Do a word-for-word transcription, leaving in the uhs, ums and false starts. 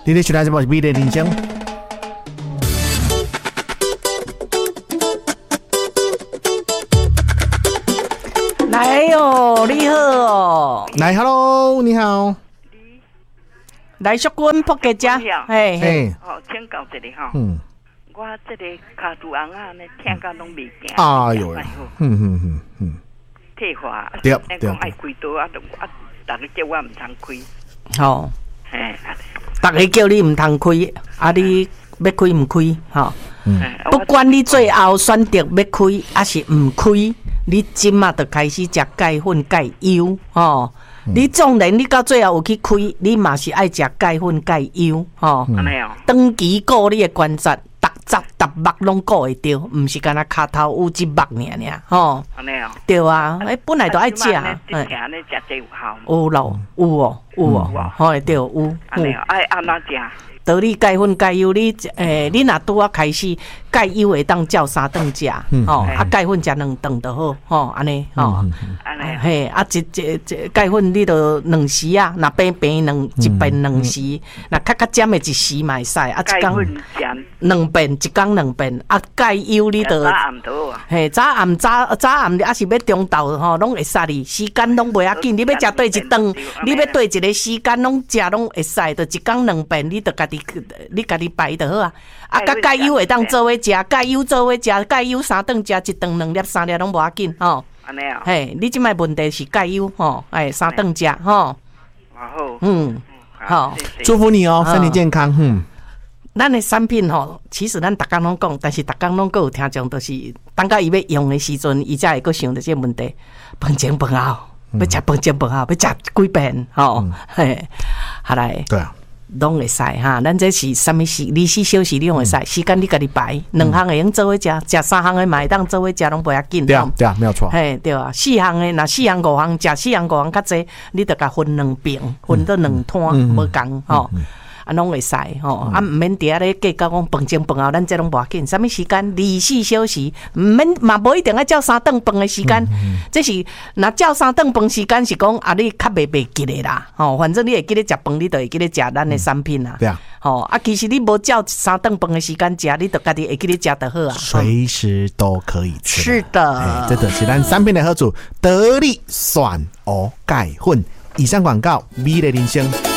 你的收听节目是美丽人生。 来哟，你好哦。 来 ，Hello， 你好。 来，淑君扑家家，嘿嘿。 哦，请教一下哈。 嗯。 我这个卡杜昂啊，呢听到拢袂惊。 哎呦，嗯嗯嗯嗯。 退化。 对对。 讲爱开刀啊，啊，大家叫我唔通开。 好。 嘿。 大家叫你唔通开，啊，你要开唔开？吼。 嗯。 不管你最后选择要开，还是唔开。你即马就开始食钙粉、钙优，吼、嗯！你纵然你到最后有去开，你嘛是爱食钙粉、钙优，吼、 嗯。安尼哦。 长期顾你的关节，逐节逐目拢顾会着，毋是干那骹头有一目尔尔，吼。 安尼哦。 对啊，诶，本来就爱食。 嗯。安尼食这有效。 有咯，有哦，有哦，吼，对，有。 安尼哦，爱安怎食？ 道理钙粉钙优，你诶，你若拄啊开始钙优会当照三顿食，吼，啊钙粉食两顿就好，吼，安尼，吼， 安尼， 嘿，啊一一一钙粉你着两时啊，若平平两一遍两时，若较较尖的一时嘛会使，啊一工两遍，一工两遍，啊钙优你着，嘿，早暗早早暗，啊是要中昼吼，拢会使哩，时间拢袂要紧，你要食对一顿，你要对一个时间拢食拢会使，着一工两遍，你着家己。你家己排就好啊！啊，甲钙优会当做伙食，钙优做伙食，钙优三顿食一顿两粒三粒拢无要紧吼。 安尼啊？ 嘿，你即摆问题是钙优吼，哎，三顿食吼。 好。 嗯，好， 祝福你哦，身体健康。嗯。 咱的产品吼，其实咱逐工拢讲，但是逐工拢各有听众，就是等到伊要用的时阵，伊才会阁想到这个问题。饭前饭后，要食饭前饭后，要食几遍吼？嘿，下来。 对啊。 拢会使哈，咱这是什么时？二十四小时你拢会使，时间你家己排，两项会用做伙食，食三项的嘛会当做伙食，拢不要紧。 对啊，对啊，没有错。 嘿，对啊，四项的，那四项五项食四项五项较济，你得甲分两饼，分到两摊，无共吼。啊，拢会使吼，啊，毋免伫遐咧计较讲饭前饭后，咱这拢无要紧。什么时间？二十四小时，毋免嘛无一定要照三顿饭的时间。这是若照三顿饭时间是讲啊，你较袂袂记咧啦。吼，反正你会记咧食饭，你就会记咧食咱的产品啦。 对啊。 吼，啊，其实你无照三顿饭的时间食，你就家己会记咧食就好啊。 随时都可以吃。 是的， 这就是咱产品的好处，得力选鹅钙粉。以上广告，美丽人生。